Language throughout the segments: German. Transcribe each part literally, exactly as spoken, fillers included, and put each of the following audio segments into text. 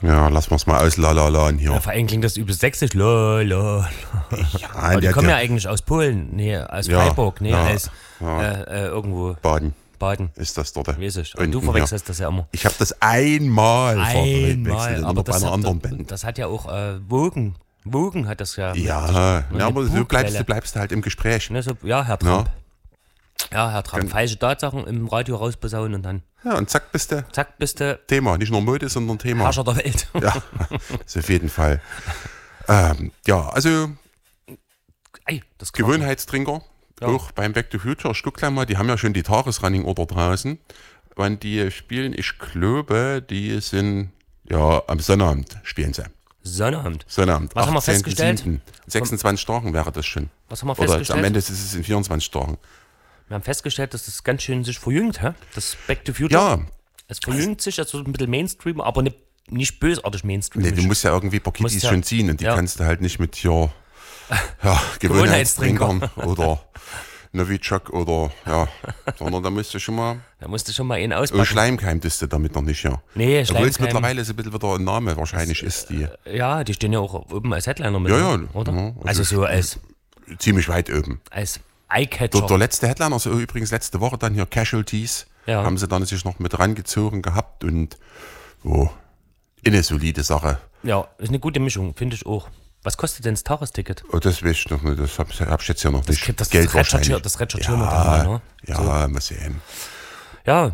Ja, lassen wir es mal aus Lalala hier. Ja, vor allem klingt das übel sächsisch. Lala. Ja, Aber die der, kommen der, ja eigentlich aus Polen, nee, aus Ja, Freiburg, nee, ja, aus ja. Äh, äh, irgendwo Baden Baden. ist das dort. Weiß ich. Und Unten, du verwechselst das ja immer. Ich habe das einmal Einmal, verwechselt, aber aber das bei einer hat, anderen Band. das hat ja auch äh, Wogen. Wogen hat das ja. Ja, mit, ja aber mit du bleibst, Bugwelle. du bleibst halt im Gespräch. Ne, so, ja, Herr Trump. Ja, Herr Trump. Gen- Falsche Tatsachen im Radio rausposaunen und dann Ja, und zack, bist du zack, bist du Thema. Nicht nur Mode, sondern Thema. Herrscher der Welt. Ja, das auf jeden Fall. Ähm, ja, also Ei, das Quatsch. Gewohnheitstrinker, Ja. auch beim Back to Future. Ich guck gleich mal, die haben ja schon die Tagesrunning-Order draußen. Wann die spielen, ich glaube, die sind, ja, am Sonnabend spielen sie. Sonnabend. Sonnabend. Was haben wir achtzehnten festgestellt? siebten sechsundzwanzig Tagen wäre das schon. Was haben wir Oder jetzt festgestellt? am Ende ist es in vierundzwanzig Tagen. Wir haben festgestellt, dass das ganz schön sich verjüngt, hä? Das Back to Future. Ja, Es verjüngt sich, es wird ein bisschen Mainstream, aber nicht, nicht bösartig Mainstream. nee, du musst ja irgendwie ein paar Kiddies Musst ja- schon ziehen und die ja. kannst du halt nicht mit hier ja, Gewohnheitstrinkern oder Novichok oder ja, sondern da musst du schon mal. Da musst du schon mal einen Oh, auspacken. Schleimkeim tust du damit noch nicht, ja. Nee, Obwohl es Schleimkeim. mittlerweile so ein bisschen wieder ein Name wahrscheinlich ist, die Ja, die stehen ja auch oben als Headliner mit, Ja, ja, oder? ja, also also so als, ziemlich weit oben. als Der, Eyecatcher. der letzte Headliner, so übrigens letzte Woche dann hier Casualties, Ja. haben sie dann sich noch mit rangezogen gehabt und oh, eine solide Sache. Ja, ist eine gute Mischung, finde ich auch. Was kostet denn das Tagesticket? Oh, das weiß ich noch nicht, das hab, hab ich jetzt ja noch nicht. Das, das, Geld das recherchieren wahrscheinlich. das recherchieren ja, wir dann mal, ne? ja, mal sehen. Ja,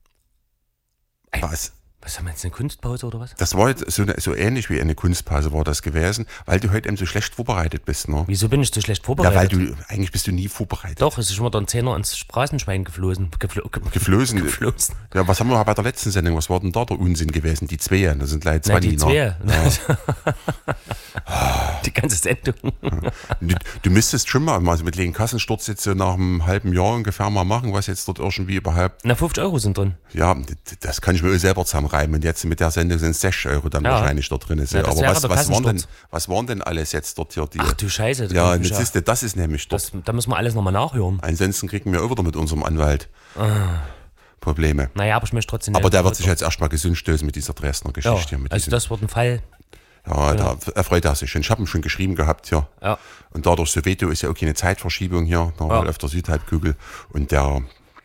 Was? was haben wir jetzt, eine Kunstpause oder was? Das war jetzt so, eine, so ähnlich wie eine Kunstpause war das gewesen, weil du heute eben so schlecht vorbereitet bist, ne? Wieso bin ich so schlecht Ja, vorbereitet? weil du, eigentlich bist du nie vorbereitet. Doch, es ist schon mal ein Zehner ins Straßenschwein geflogen. Geflo ge Geflossen. geflossen. Ja, was haben wir bei der letzten Sendung, was war denn da der Unsinn gewesen? Die zwei, das sind gleich zwei Na, die Nina. zwei. Die ganze Sendung. Du, du müsstest schon mal, also mit den Kassensturz jetzt so nach einem halben Jahr ungefähr mal machen, was jetzt dort irgendwie überhaupt, Na, fünfzig Euro sind drin. ja, das kann ich mir selber zusammenreimen. Und jetzt mit der Sendung sind es sechs Euro dann Ja. wahrscheinlich da drin. So. Ja, das Aber wäre was, der was, waren denn, Kassensturz. was waren denn alles jetzt dort hier? Die, Ach du Scheiße. da ja, kann und ich jetzt ist, das ist nämlich dort. das, da müssen wir alles nochmal nachhören. Ansonsten kriegen wir auch wieder mit unserem Anwalt Probleme. Naja, aber ich möchte trotzdem... Aber nicht- der wird sich jetzt erstmal gesund stößen mit dieser Dresdner ja, Geschichte. hier, mit also diesem, das wird ein Fall. ja, da erfreut er sich schon. Ich habe ihn schon geschrieben gehabt hier. Ja. Und dadurch Soweto ist ja auch keine Zeitverschiebung hier, da Ja. auf der Südhalbkugel. Und der,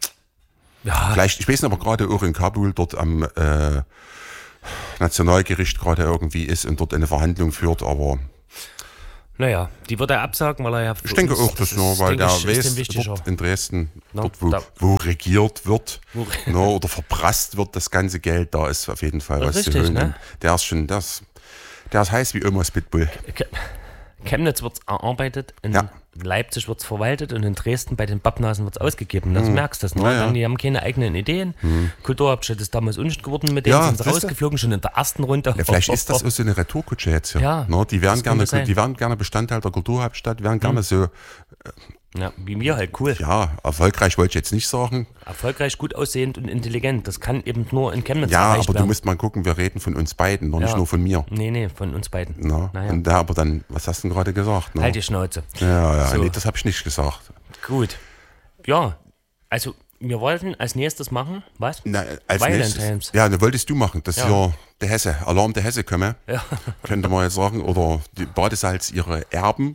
Ja, vielleicht, ich weiß nicht, aber gerade auch in Kabul dort am äh, Nationalgericht gerade irgendwie ist und dort eine Verhandlung führt, aber naja, die wird er absagen, weil er ja... ich denke auch, das nur, weil denke der ich, ist dem weiß, wichtiger. dort in Dresden, Na, dort wo, da- wo regiert wird Wo- ne, oder verprasst wird das ganze Geld, da ist auf jeden Fall was Richtig, zu holen. ne? Und Der ist schon, das, der ist heiß wie Omas Pitbull. Ke- Chemnitz wird erarbeitet, in Ja. Leipzig wird es verwaltet und in Dresden bei den Pappnasen wird es ausgegeben. Das merkst du das, ne? Ja, ja. Dann, die haben keine eigenen Ideen. Kulturhauptstadt ist damals unschuld geworden, mit denen Ja, sind sie siehste. rausgeflogen, schon in der ersten Runde. Ja, vielleicht ist das auch so eine Retourkutsche jetzt hier. Ja, ne, die, wären das gerne, könnte sein. die wären gerne Bestandteil der Kulturhauptstadt, wären gerne so, Ja, wie mir halt, cool. ja, erfolgreich wollte ich jetzt nicht sagen. Erfolgreich, gut aussehend und intelligent. Das kann eben nur in Chemnitz Ja, erreicht aber du werden. musst mal gucken, wir reden von uns beiden, noch nicht Ja. nur von mir. Nee, nee, von uns beiden. Na, Naja. Und da aber dann, was hast du denn gerade gesagt? Ne? Halt die Schnauze. Ja, ja, So. nee, das habe ich nicht gesagt. Gut. Ja, also wir wollten als nächstes machen, was? Na, als Violent nächstes, Times. ja, dann wolltest du machen, dass Ja. hier der Hesse, Alarm der Hesse komme, Ja. könnte man jetzt sagen, oder die Badesalz ihre Erben,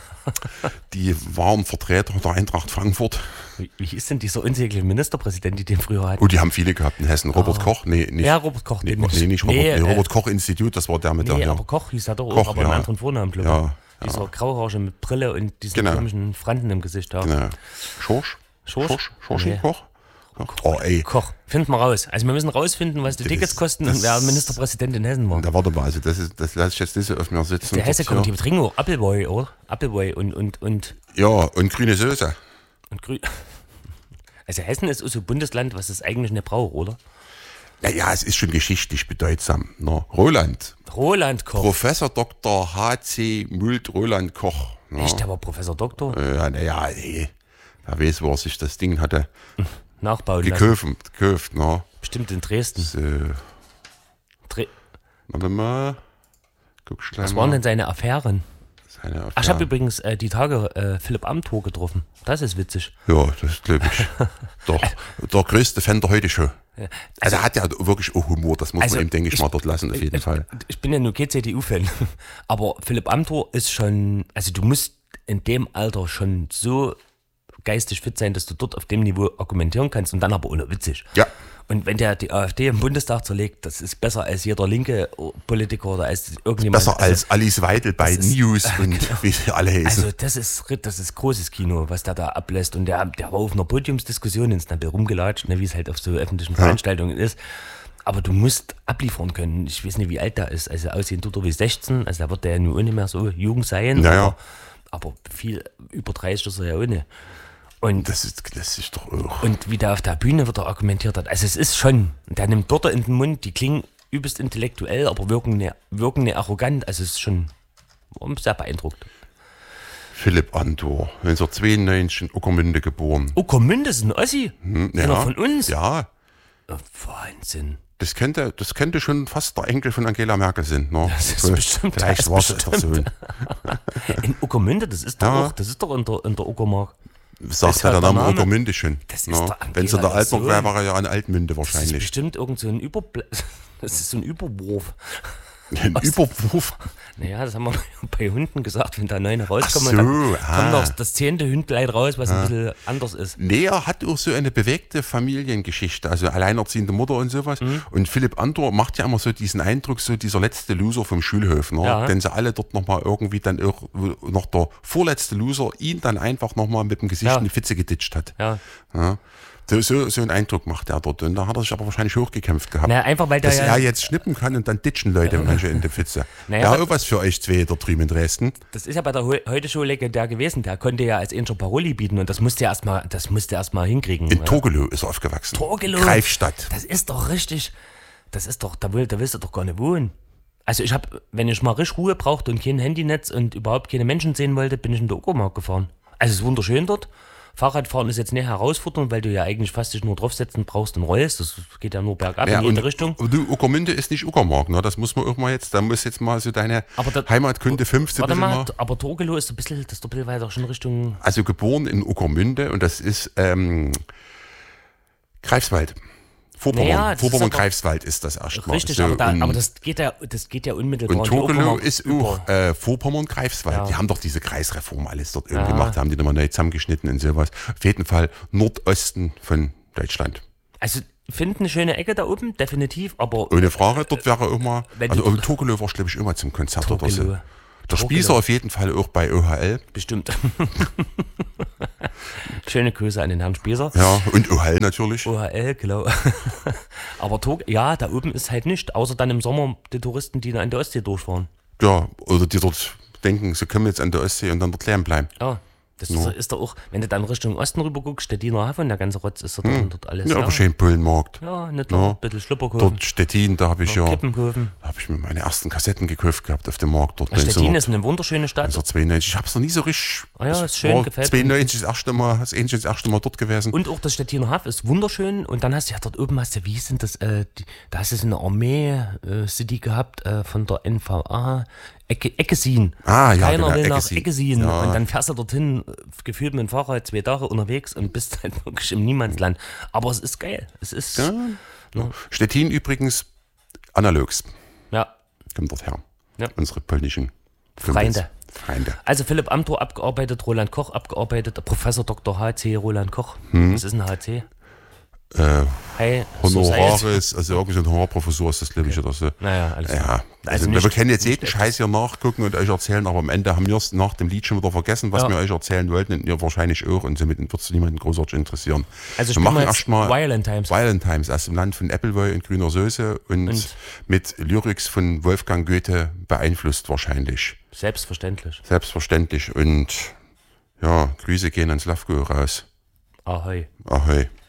die waren Vertreter der Eintracht Frankfurt. Wie, wie ist denn dieser unsägliche Ministerpräsident, die den früher hatten? Oh, die haben viele gehabt in Hessen. Robert Koch, nee, nicht. Ja, Robert Koch. Nee, den nee, nicht Robert, nee, nee, äh, Robert Koch Institut, das war der mit Nee, der, ja. aber Koch hieß er doch Koch, auch, aber einen ja. anderen Vornamen, glaube ich. Ja, Dieser Grauhaarige mit Brille und diesen Genau. komischen Franten im Gesicht. Ja. Genau. Schorsch? Schorsch? Schorsch? Schorschi? Nee. Koch? Oh, ey. Koch. Finden wir raus. Also wir müssen rausfinden, was die Das- Tickets kosten das- und wer Ministerpräsident in Hessen war. Da warte mal, also das, ist, das lasse ich jetzt nicht so auf mir sitzen. Der Hesse Dort kommt, die hier. trinken auch Appleboy, oder? Appleboy und, und, und, Ja, und grüne Soße. und Grün. Also Hessen ist so ein Bundesland, was es eigentlich nicht braucht, oder? Naja, es ist schon geschichtlich bedeutsam. Ne? Roland. Roland Koch. Professor Doktor H C Mult Roland Koch. Ne? Echt, der war Professor Doktor? Ja, naja, ey. Wer weiß, wo er sich das Ding hatte Nachbauen lassen. gekauft. gekauft ne? Bestimmt in Dresden. So, Dre warte mal. Guck schnell was mal. waren denn seine Affären? Seine Ach, ich habe übrigens äh, die Tage äh, Philipp Amthor getroffen. Das ist witzig. Ja, das glaube ich. Doch, der größte Fan der heute Show. Also er hat ja wirklich auch Humor, das muss Also man ihm, denke ich, ich- mal dort lassen, auf jeden ich, Fall. Ich bin ja nur kein C D U-Fan, aber Philipp Amthor ist schon, also du musst in dem Alter schon so geistig fit sein, dass du dort auf dem Niveau argumentieren kannst und dann aber ohne witzig. Ja. Und wenn der die AfD im Bundestag zerlegt, das ist besser als jeder linke Politiker oder als irgendjemand. Besser als Alice Weidel bei das ist- News und wie sie alle heißen. Also das ist das ist großes Kino, was der da ablässt. Und der, der war auf einer Podiumsdiskussion ins Nabel rumgelatscht, ne, wie es halt auf so öffentlichen Veranstaltungen ist. Aber du musst abliefern können. Ich weiß nicht, wie alt der ist. Also aussehen tut er wie sechzehn. Also da wird der ja nur nicht mehr so jung sein. Naja. Aber, aber viel über dreißig ist er ja ohne. Und, das, ist, das ist doch auch. und wie der auf der Bühne wieder argumentiert hat. Also es ist schon, der nimmt Wörter in den Mund, die klingen übelst intellektuell, aber wirken nicht, wirken nicht arrogant. Also es ist schon war sehr beeindruckt. Philipp Amthor, neunzehnhundertzweiundneunzig in Uckermünde geboren. Uckermünde ist ein Ossi. Hm, Einer von uns. Ja, Oh, Wahnsinn. das könnte, das könnte schon fast der Enkel von Angela Merkel sein. Ne? Das ist So, bestimmt, Vielleicht das war ist es der Sohn. In Uckermünde, das ist doch Ja. auch, das ist doch in der, in der Uckermark. Sagt ist ja halt der der Name Name. Uckermünde schon. Das ist ne? der Wenn es in der Angela Altmark Sohn. wäre, wäre er ja an Altmünde Das ist wahrscheinlich. bestimmt irgend so ein Überble Das ist so ein Überwurf. Ein Überwurf. Naja, das haben wir bei Hunden gesagt, wenn da neun rauskommen, Ach so, dann ah. kommt noch das zehnte Hündlein raus, was ein bisschen anders ist. Nee, er hat auch so eine bewegte Familiengeschichte, also alleinerziehende Mutter und sowas. Mhm. Und Philipp Amthor macht ja immer so diesen Eindruck, so dieser letzte Loser vom Schulhof, ne? Ja. Den sie alle dort nochmal irgendwie dann auch, noch der vorletzte Loser ihn dann einfach nochmal mit dem Gesicht Ja. in die Pfütze geditscht hat. Ja. Ja. So, so, so einen Eindruck macht er dort. Und da hat er sich aber wahrscheinlich hochgekämpft gehabt. Naja, einfach weil der dass ja, er jetzt schnippen kann und dann ditchen Leute manche in die Pfütze. Naja, ja, aber- auch was für euch zwei da drüben in Dresden. das ist ja bei der Heu- Heute-Show legendär gewesen. Der konnte ja als Inter Paroli bieten und das musste er erstmal, das musste er erstmal hinkriegen. In ja. Torgelow ist er aufgewachsen. Torgelow? Greifstadt. Das ist doch richtig. Das ist doch, da, will, da willst du doch gar nicht wohnen. Also ich habe, wenn ich mal richtig Ruhe brauchte und kein Handynetz und überhaupt keine Menschen sehen wollte, bin ich in der Uckermark gefahren. Also es ist wunderschön dort. Fahrradfahren ist jetzt nicht herausfordernd, weil du ja eigentlich fast dich nur draufsetzen brauchst und rollst. Das geht ja nur bergab Ja, in jede und, Richtung. und du, Uckermünde ist nicht Uckermark, ne? Das muss man auch mal jetzt, da muss jetzt mal so deine Aber da- Heimatkunde fünf so ein Warte bisschen mal, mal. aber Torgelow ist ein bisschen, das ist doch ein bisschen weiter schon Richtung. Also geboren in Uckermünde und das ist ähm, Greifswald. Vorpommern. Naja, das ist Vorpommern aber- Greifswald ist das erstmal. Richtig, so, aber, da, und, aber das geht ja, das geht ja unmittelbar. und in die Torgelow Uckermark ist über. auch äh, Vorpommern Greifswald. Ja. Die haben doch diese Kreisreform alles dort irgendwie Ja. gemacht, haben die nochmal neu zusammengeschnitten und sowas. Auf jeden Fall Nordosten von Deutschland. Also ich finde eine schöne Ecke da oben, definitiv, aber Ohne Frage, dort wäre auch mal, Wenn also du- in Torgelow war ich glaube ich immer zum Konzert oder so. Torgelow. Der Spießer auf jeden Fall auch bei O H L. bestimmt. Schöne Grüße an den Herrn Spießer. Ja, und O H L natürlich. O H L, genau. Aber Tor, ja, da oben ist halt nicht, außer dann im Sommer die Touristen, die an der Ostsee durchfahren. Ja, oder die dort denken, sie kommen jetzt an der Ostsee und dann dort leer bleiben. Ja, das ist, ist doch auch, wenn du dann Richtung Osten rüber guckst, Stettiner Hafen, der ganze Rotz ist da dort, dort alles. Ja, Ja, aber schön Bullenmarkt. ja nicht Ja. nur ein bisschen Schlupperkurven, Dort Stettin, da habe ich ja, Kippenkurven. da habe ich mir meine ersten Kassetten gekauft gehabt auf dem Markt dort. Stettin ist eine wunderschöne Stadt. neunzehnhundertzweiundneunzig. Ich habe es noch nie so richtig. Ah ja, das ist schön, war gefällt mir. zweiundneunzig das erste Mal, das Ähnliche das erste Mal dort gewesen. Und auch das Stettiner Haff ist wunderschön. Und dann hast du ja dort oben, hast du, wie ist denn das, äh, die, da hast du so eine Armee-City gehabt äh, von der N V A, Ecke, Eckesin. Ah, ja, Keiner genau, will nach Eckesin. Eckesin. Ja. Und dann fährst du dorthin, äh, gefühlt mit dem Fahrrad zwei Tage unterwegs und bist halt wirklich im Niemandsland. Aber es ist geil. Es ist, ja, Stettin übrigens analogs. ja. Kommt dort her. Ja. Unsere polnischen Freunde. Freunde. Also Philipp Amthor abgearbeitet, Roland Koch abgearbeitet, der Professor Doktor H C Roland Koch. Hm. Was ist ein H C? Äh, Hey, Society. Honoraris, also irgendeine Honorarprofessur ist das, glaube ich, oder so. Naja, alles Ja, klar. also, nicht- wir können jetzt jeden nicht Scheiß hier nachgucken und euch erzählen, aber am Ende haben wir es nach dem Lied schon wieder vergessen, was Ja. wir euch erzählen wollten und ihr wahrscheinlich auch und somit wird es niemanden großartig interessieren. Also wir spielen machen wir jetzt erstmal Violent Times. Violent Times aus dem Land von Appleboy und grüner Soße und, Und? mit Lyrics von Wolfgang Goethe beeinflusst wahrscheinlich. Selbstverständlich. Selbstverständlich und ja, Grüße gehen ans Slavko raus. Ahoi. Ahoi.